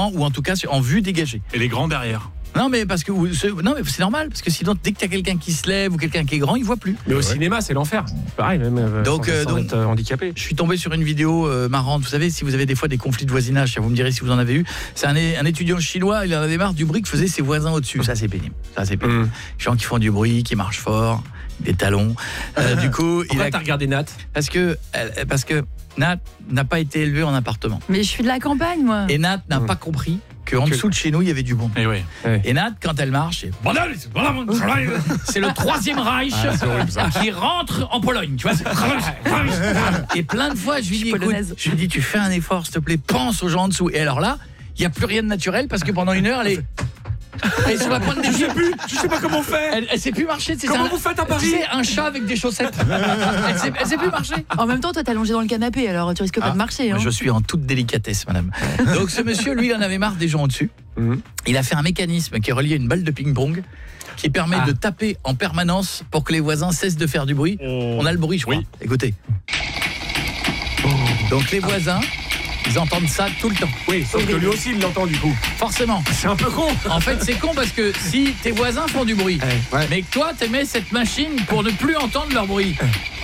devant ou en tout cas en vue dégagée. Et les grands derrière. Non mais parce que non mais c'est normal parce que sinon dès que tu as quelqu'un qui se lève ou quelqu'un qui est grand, il voit plus. Mais au cinéma, c'est l'enfer. Pareil, même sans être handicapé. Je suis tombé sur une vidéo marrante. Vous savez, si vous avez des fois des conflits de voisinage, vous me direz si vous en avez eu. C'est un étudiant chinois, il en avait marre du bruit que faisaient ses voisins au-dessus. Ça c'est pénible. Les gens qui font du bruit, qui marchent fort, des talons. Du coup, pourquoi t'as regardé Nat ? Parce que Nat n'a pas été élevé en appartement. Mais je suis de la campagne, moi. Et Nat n'a pas compris qu'en dessous de chez nous, il y avait du bon. Et, oui. Et Nat, quand elle marche, c'est le Troisième Reich qui rentre en Pologne. Tu vois, et plein de fois, je lui dis, écoute, tu fais un effort, s'il te plaît, pense aux gens en dessous. Et alors là, il n'y a plus rien de naturel parce que pendant une heure, elle est sur la pointe des pieds. Je sais pas comment on fait. Elle sait plus marcher. Comment vous faites à Paris ? Tu sais, un chat avec des chaussettes. Elle sait plus marcher. En même temps, toi, t'es allongé dans le canapé, alors tu risques pas de marcher. Hein. Je suis en toute délicatesse, madame. Donc ce monsieur, lui, il en avait marre des gens au-dessus. Il a fait un mécanisme qui est relié à une balle de ping-pong qui permet de taper en permanence pour que les voisins cessent de faire du bruit. On a le bruit, je crois. Oui. Écoutez. Donc les voisins... Ils entendent ça tout le temps. Oui, sauf que lui aussi il l'entend du coup. Forcément. C'est un peu con. En fait, c'est con parce que si tes voisins font du bruit, mais que toi t'aimais cette machine pour ne plus entendre leur bruit.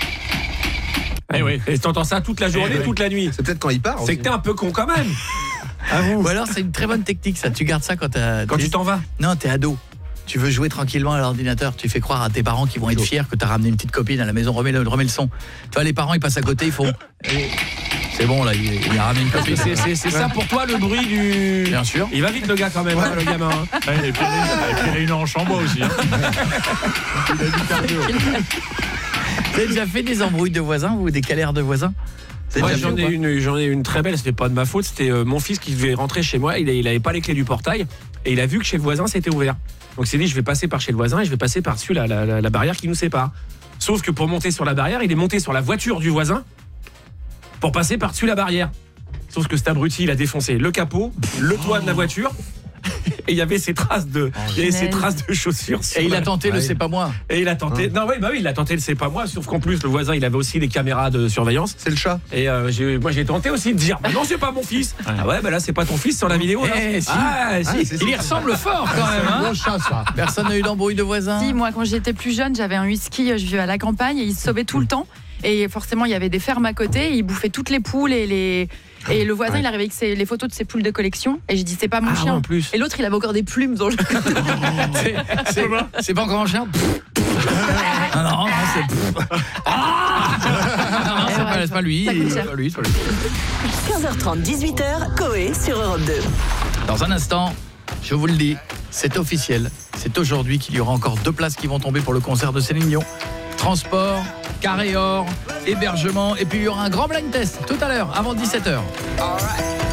Et t'entends ça toute la journée, toute la nuit. C'est peut-être quand il part. C'est que t'es un peu con quand même. Ou alors c'est une très bonne technique ça. Tu gardes ça quand tu t'en vas. Non, t'es ado. Tu veux jouer tranquillement à l'ordinateur, tu fais croire à tes parents qui vont être fiers que t'as ramené une petite copine à la maison, remets le son. Tu vois, les parents ils passent à côté, ils font c'est bon là, il a ramené une copine. C'est ça pour toi le bruit du... Bien sûr. Il va vite le gars quand même, le gamin. Et puis il a une hanche en bois aussi. Il a du cardio. Vous avez déjà fait des embrouilles de voisins ou des galères de voisins ? J'en ai une très belle, c'était pas de ma faute, c'était mon fils qui devait rentrer chez moi, il avait pas les clés du portail et il a vu que chez le voisin c'était ouvert. Donc il s'est dit je vais passer par chez le voisin et je vais passer par-dessus la barrière qui nous sépare. Sauf que pour monter sur la barrière, il est monté sur la voiture du voisin pour passer par-dessus la barrière. Sauf que cet abruti, il a défoncé le capot, le toit de la voiture. Et il y avait ces traces de chaussures. Et il a tenté le c'est pas moi. Et il a tenté. Non, il a tenté le c'est pas moi. Sauf qu'en plus, le voisin, il avait aussi des caméras de surveillance. C'est le chat. Et moi, j'ai tenté aussi de dire non, c'est pas mon fils. Ah ouais, là, c'est pas ton fils sur la vidéo. Il y ressemble fort quand même. Hein. Bon chat, ça. Personne n'a eu d'embrouille de voisins. Si, moi, quand j'étais plus jeune, j'avais un husky, je vivais à la campagne et il se sauvait tout le temps. Et forcément, il y avait des fermes à côté, il bouffait toutes les poules et le voisin, il arrivait avec les photos de ses poules de collection. Et je dis, c'est pas mon chien. En plus. Et l'autre, il avait encore des plumes dans le... C'est pas encore un chien. Non, c'est... c'est pas lui. C'est pas lui. 15h30, 18h, Coé sur Europe 2. Dans un instant, je vous le dis, c'est officiel. C'est aujourd'hui qu'il y aura encore 2 places qui vont tomber pour le concert de Céline Dion. Transport, carré or, hébergement, et puis il y aura un grand blind test tout à l'heure, avant 17h.